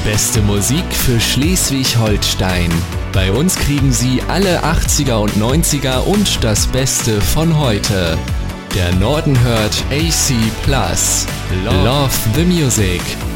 Beste Musik für Schleswig-Holstein. Bei uns kriegen Sie alle 80er und 90er und das Beste von heute. Der Norden hört AC+. Love the Music.